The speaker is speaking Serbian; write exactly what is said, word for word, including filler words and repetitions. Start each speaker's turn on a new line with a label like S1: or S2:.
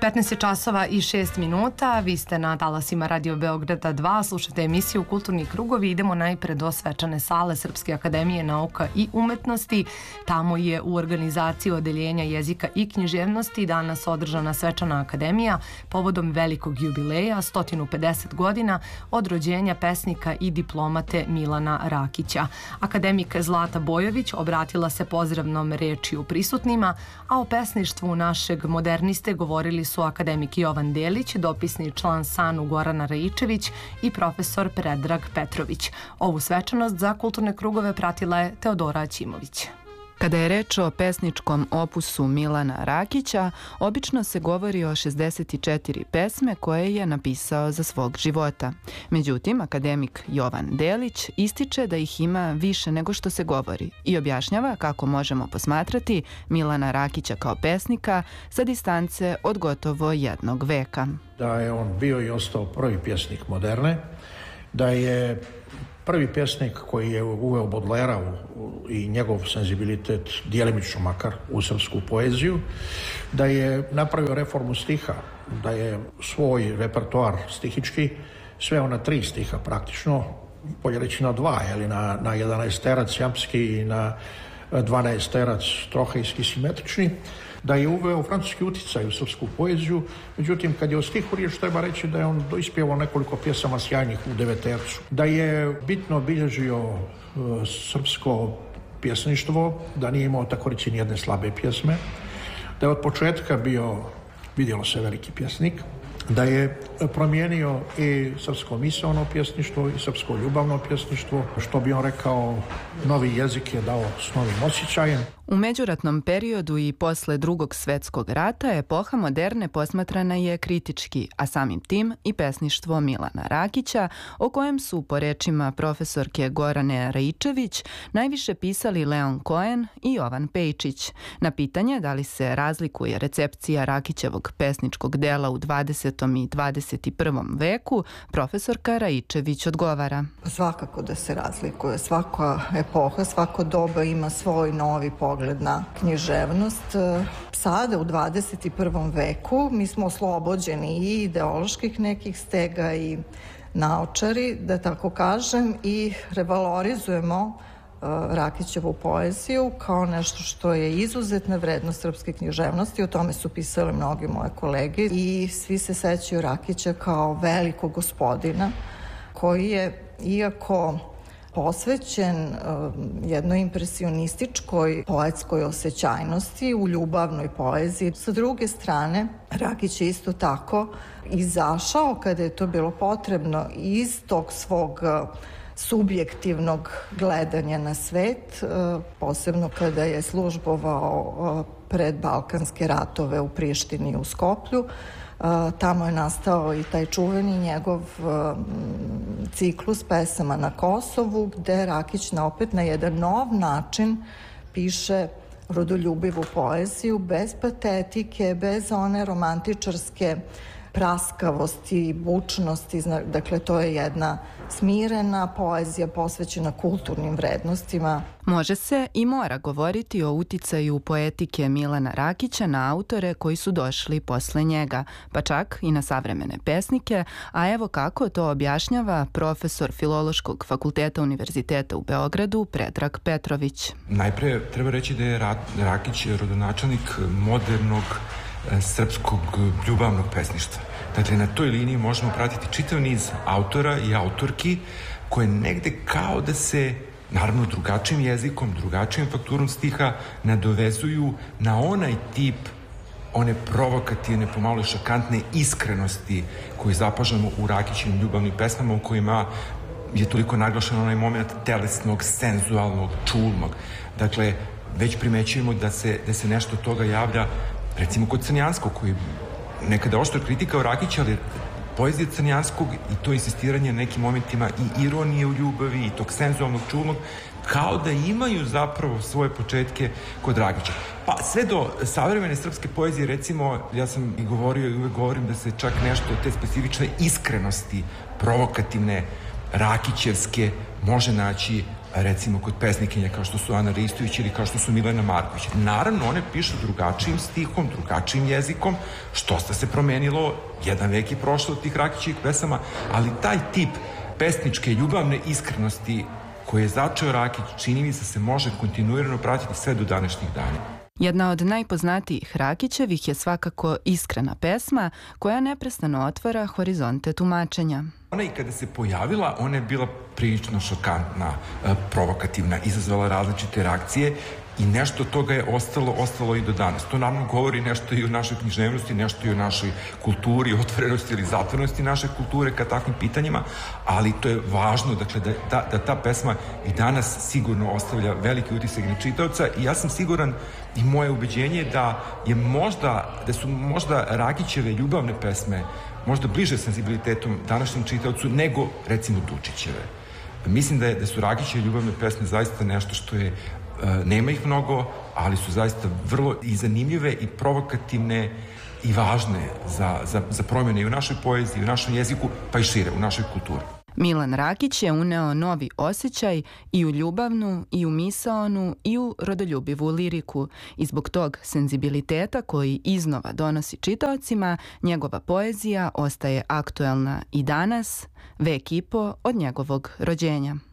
S1: petnaest časova i šest minuta, vi ste na talasima Radio Beograda dva, slušate emisiju Kulturni krugovi. Idemo najpre do svečane sale Srpske akademije nauka i umetnosti. Tamo je u organizaciji Odeljenja jezika i književnosti danas održana svečana akademija povodom velikog jubileja, sto pedeset godina od rođenja pesnika i diplomate Milana Rakića. Akademik Zlata Bojović obratila se pozdravnom rečju prisutnima, a o pesništvu našeg moderniste govorili su akademik Jovan Delić, dopisni član SANU Gorana Raičević i profesor Predrag Petrović. Ovu svečanost za kulturne krugove pratila je Teodora Ćimović.
S2: Kada je reč o pesničkom opusu Milana Rakića, obično se govori o šezdeset četiri pesme koje je napisao za svog života. Međutim, akademik Jovan Delić ističe da ih ima više nego što se govori i objašnjava kako možemo posmatrati Milana Rakića kao pesnika sa distance od gotovo jednog veka.
S3: Da je on bio i ostao prvi pjesnik moderne, da je prvi pjesnik koji je uveo Baudelaira i njegov senzibilitet, djelimično makar, u srpsku poeziju, da je napravio reformu stiha, da je svoj repertoar stihički sveo na tri stiha praktično, bolje reći na dva, ili na, na jedanaesterac jampski i na dvanaesterac trohejski simetrični, da je uveo francuski uticaj u srpsku poeziju. Međutim, kad je o stihu riječ, treba reći da je on doispjevao nekoliko pjesama sjajnih u devetercu, da je bitno obilježio uh, srpsko pjesništvo, da nije imao tako reći nijedne slabe pjesme, da je od početka bio, vidjelo se, veliki pjesnik, da je promijenio i srpsko misaono pjesništvo i srpsko ljubavno pjesništvo, što bi on rekao, novi jezik je dao s novim osjećajem.
S2: U međuratnom periodu i posle Drugog svetskog rata epoha moderne posmatrana je kritički, a samim tim i pesništvo Milana Rakića, o kojem su, po rečima profesorke Gorane Raičević, najviše pisali Leon Cohen i Jovan Pejčić. Na pitanje da li se razlikuje recepcija Rakićevog pesničkog dela u dvadesetom i dvadeset prvom veku, profesorka Raičević odgovara.
S4: Svakako da se razlikuje. Svaka epoha, svako doba ima svoj novi pogled na književnost. Sada u dvadeset prvom veku mi smo oslobođeni i ideoloških nekih stega i naočari, da tako kažem, i revalorizujemo Rakićevu poeziju kao nešto što je izuzetna vrednost srpske književnosti. O tome su pisali mnogi moje kolege i svi se sećaju Rakića kao velikog gospodina koji je, iako posvećen uh, jednoj impresionističkoj poetskoj osjećajnosti u ljubavnoj poeziji. Sa druge strane, Rakić je isto tako izašao, kada je to bilo potrebno, iz tog svog uh, subjektivnog gledanja na svet, uh, posebno kada je službovao uh, pred Balkanske ratove u Prištini i u Skoplju. Uh, tamo je nastao i taj čuveni njegov uh, ciklus pesama na Kosovu, gde Rakić na opet na jedan nov način piše rodoljubivu poeziju, bez patetike, bez one romantičarske praskavosti i bučnosti. Dakle, to je jedna smirena poezija posvećena kulturnim vrednostima.
S2: Može se i mora govoriti o uticaju poetike Milana Rakića na autore koji su došli posle njega, pa čak i na savremene pesnike, a evo kako to objašnjava profesor Filološkog fakulteta Univerziteta u Beogradu Predrag Petrović.
S5: Najpre treba reći da je Rakić rodonačelnik modernog srpskog ljubavnog pesništva. Dakle, na toj liniji možemo pratiti čitav niz autora i autorki koje negde kao da se, naravno drugačijim jezikom, drugačijim fakturom stiha, nadovezuju na onaj tip one provokativne, pomalo šokantne iskrenosti koju zapažamo u Rakićevim ljubavnim pesmama, u kojima je toliko naglašen onaj moment telesnog, senzualnog, čulnog. Dakle, već primećujemo da se, da se nešto od toga javlja, recimo kod Crnjanskog, koji nekada oštro kritikao Rakića, ali poezija Crnjanskog i to insistiranje nekim momentima i ironije u ljubavi i tog senzualnog, čulnog, kao da imaju zapravo svoje početke kod Rakića. Pa sve do savremene srpske poezije, recimo, ja sam i govorio i uvek govorim da se čak nešto od te specifične iskrenosti, provokativne, Rakićevske, može naći recimo kod pesnikinja kao što su Ana Ristović ili kao što su Milena Marković. Naravno, one pišu drugačijim stihom, drugačijim jezikom, što sta se promenilo, jedan vek je prošlo od tih Rakićevih pesama, ali taj tip pesničke ljubavne iskrenosti koje je začeo Rakić, čini mi se se može kontinuirano pratiti sve do današnjih dana.
S2: Jedna od najpoznatijih Rakićevih je svakako Iskrena pesma, koja neprestano otvara horizonte tumačenja.
S5: Ona i kada se pojavila, ona je bila prilično šokantna, provokativna, izazvala različite reakcije i nešto toga je ostalo, ostalo i do danas. To naravno govori nešto i o našoj književnosti, nešto i o našoj kulturi, otvorenosti ili zatvorenosti naše kulture ka takvim pitanjima, ali to je važno, dakle, da, da, da ta pesma i danas sigurno ostavlja veliki utisak na čitaoca i ja sam siguran i moje ubeđenje da je možda, da su možda Rakićeve ljubavne pesme možda bliže senzibilitetom današnjem čitaocu nego, recimo, Dučićeve. Mislim da, je, da su Rakićeve ljubavne pesme zaista nešto što je, nema ih mnogo, ali su zaista vrlo i zanimljive i provokativne i važne za, za, za promjene i u našoj poeziji, i u našem jeziku, pa i šire, u našoj kulturi.
S2: Milan Rakić je uneo novi osjećaj i u ljubavnu, i u misaonu, i u rodoljubivu liriku i zbog tog senzibiliteta koji iznova donosi čitaocima, njegova poezija ostaje aktuelna i danas, vek i po od njegovog rođenja.